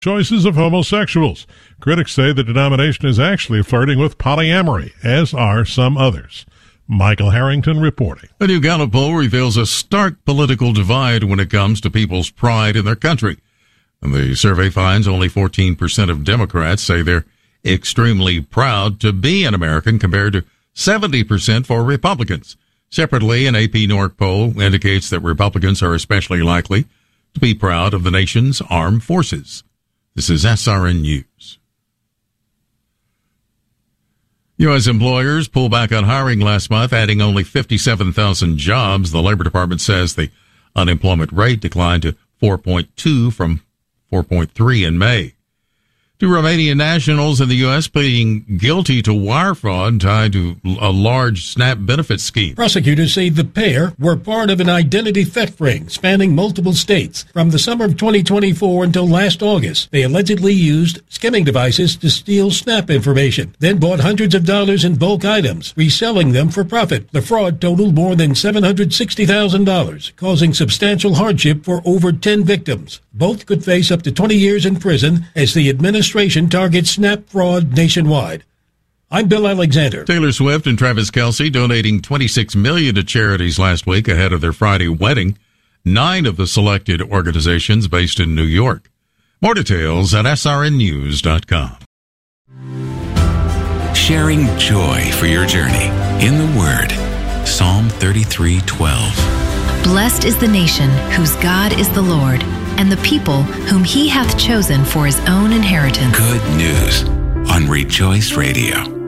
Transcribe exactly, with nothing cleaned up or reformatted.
choices of homosexuals. Critics say the denomination is actually flirting with polyamory, as are some others. Michael Harrington reporting. A new Gallup poll reveals a stark political divide when it comes to people's pride in their country. And the survey finds only fourteen percent of Democrats say they're extremely proud to be an American, compared to seventy percent for Republicans. Separately, an A P Norc poll indicates that Republicans are especially likely to be proud of the nation's armed forces. This is S R N News. U S employers pulled back on hiring last month, adding only fifty-seven thousand jobs. The Labor Department says the unemployment rate declined to four point two from four point three in May. Two Romanian nationals in the U S pleading guilty to wire fraud tied to a large SNAP benefit scheme. Prosecutors say the pair were part of an identity theft ring spanning multiple states. From the summer of twenty twenty-four until last August, they allegedly used skimming devices to steal SNAP information, then bought hundreds of dollars in bulk items, reselling them for profit. The fraud totaled more than seven hundred sixty thousand dollars, causing substantial hardship for over ten victims. Both could face up to twenty years in prison as the administration targets SNAP fraud nationwide. I'm Bill Alexander. Taylor Swift and Travis Kelce donating twenty-six million dollars to charities last week ahead of their Friday wedding. Nine of the selected organizations based in New York. More details at S R N news dot com. Sharing joy for your journey in the Word. Psalm thirty-three twelve. Blessed is the nation whose God is the Lord, and the people whom he hath chosen for his own inheritance. Good news on Rejoice Radio.